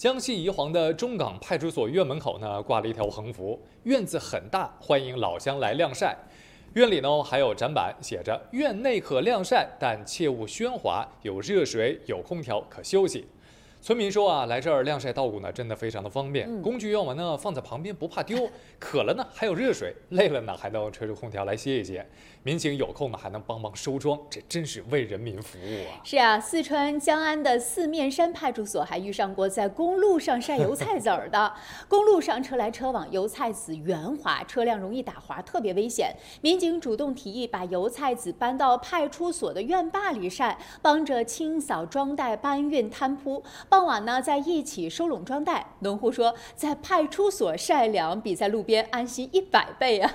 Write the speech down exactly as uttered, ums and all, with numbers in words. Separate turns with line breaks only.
江西宜黄的中港派出所院门口呢，挂了一条横幅，院子很大，欢迎老乡来晾晒。院里呢还有展板，写着“院内可晾晒，但切勿喧哗，有热水，有空调可休息”。村民说啊，来这儿晾晒稻谷呢，真的非常的方便。工具用完呢，放在旁边不怕丢。渴了呢，还有热水；累了呢，还能吹吹空调来歇一歇。民警有空呢，还能帮忙收庄，这真是为人民服务啊！
是啊，四川江安的四面山派出所还遇上过在公路上晒油菜籽儿的。公路上车来车往，油菜籽圆滑，车辆容易打滑，特别危险。民警主动提议把油菜籽搬到派出所的院坝里晒，帮着清扫装袋、搬运摊铺。傍晚呢，再一起收拢装袋。农户说，在派出所晒粮比在路边安心一百倍啊！